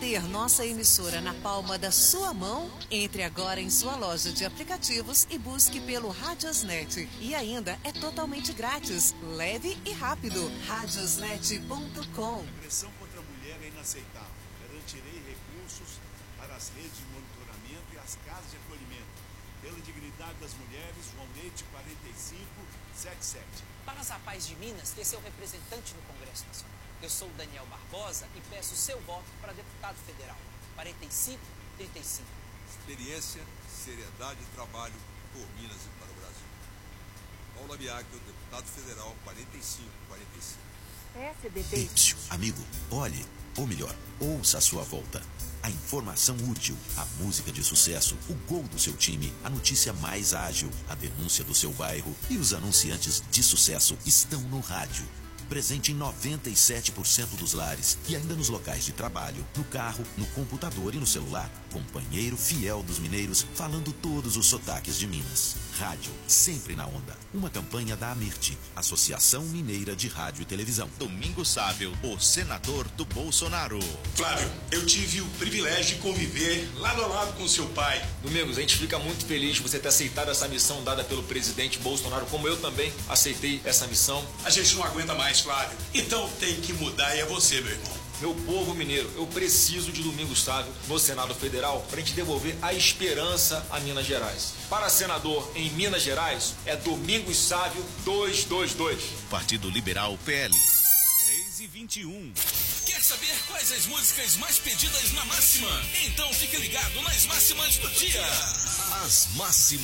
ter nossa emissora na palma da sua mão? Entre agora em sua loja de aplicativos e busque pelo Radiosnet. E ainda é totalmente grátis, leve e rápido. Radiosnet.com. A agressão contra a mulher é inaceitável. Garantirei recursos para as redes de monitoramento e as casas de acolhimento. Pela dignidade das mulheres, João Leite 4577. Para as rapazes de Minas, ter seu representante no Congresso Nacional. Eu sou o Daniel Barbosa e peço seu voto para deputado federal. 4535. Experiência, seriedade e trabalho por Minas e para o Brasil. Paula Biacchio, deputado federal 4545. PSDB. Amigo, olhe, ou melhor, ouça a sua volta. A informação útil, a música de sucesso, o gol do seu time, a notícia mais ágil, a denúncia do seu bairro e os anunciantes de sucesso estão no rádio. Presente em 97% dos lares e ainda nos locais de trabalho, no carro, no computador e no celular. Companheiro fiel dos mineiros, falando todos os sotaques de Minas. Rádio, sempre na onda. Uma campanha da Amirte, Associação Mineira de Rádio e Televisão. Domingos Sábio, o senador do Bolsonaro. Flávio, eu tive o privilégio de conviver lado a lado com seu pai. Domingos, a gente fica muito feliz de você ter aceitado essa missão dada pelo presidente Bolsonaro, como eu também aceitei essa missão. A gente não aguenta mais, Flávio. Então tem que mudar e é você, meu irmão. Meu povo mineiro, eu preciso de Domingos Sávio no Senado Federal para a gente devolver a esperança a Minas Gerais. Para senador em Minas Gerais, é Domingos Sávio 222. Partido Liberal PL. 3:21. Quer saber quais as músicas mais pedidas na Máxima? Então fique ligado nas máximas do dia. As máximas.